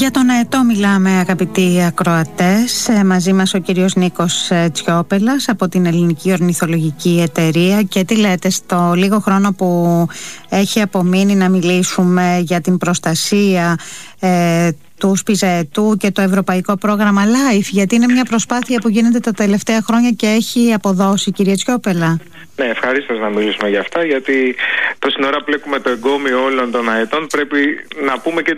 Για τον ΑΕΤΟ μιλάμε, αγαπητοί ακροατές. Μαζί μας ο κύριος Νίκος Τσιόπελας από την Ελληνική Ορνηθολογική Εταιρεία. Και τι λέτε, στο λίγο χρόνο που έχει απομείνει να μιλήσουμε για την προστασία του σπιζαετού και το ευρωπαϊκό πρόγραμμα LIFE, γιατί είναι μια προσπάθεια που γίνεται τα τελευταία χρόνια και έχει αποδώσει, κύριε Τσιόπελα. Ναι, ευχαρίστως να μιλήσουμε για αυτά, γιατί τόση ώρα πλέκουμε το εγκόμιο όλων των αετών. Πρέπει να πούμε και